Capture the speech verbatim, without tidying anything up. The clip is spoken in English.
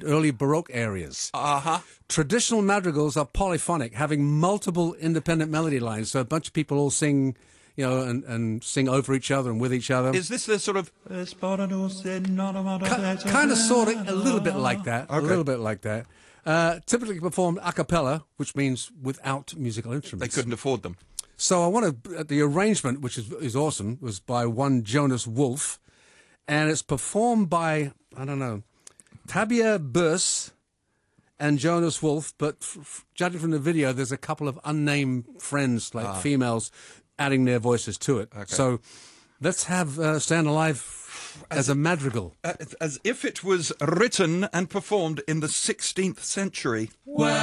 early Baroque areas. Uh-huh. Traditional madrigals are polyphonic, having multiple independent melody lines, so a bunch of people all sing, you know, and, and sing over each other and with each other. Is this the sort of... Kind of, sort of, a little bit like that, Okay. a little bit like that. Uh, typically performed a cappella, which means without musical instruments. They couldn't afford them. So I want to, the arrangement, which is, is awesome, was by one Jonas Wolf, and it's performed by, I don't know, Tabia Burs and Jonas Wolf, but f- f- judging from the video, there's a couple of unnamed friends, like Ah. females, adding their voices to it. Okay. So let's have uh, Stand Alive as, As a madrigal. Uh, as if it was written and performed in the sixteenth century. Well,